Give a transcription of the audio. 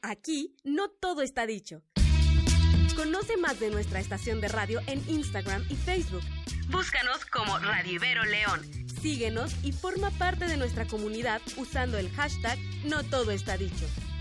Aquí no todo está dicho. Conoce más de nuestra estación de radio en Instagram y Facebook. Búscanos como Radio Ibero León. Síguenos y forma parte de nuestra comunidad usando el hashtag No Todo Está Dicho.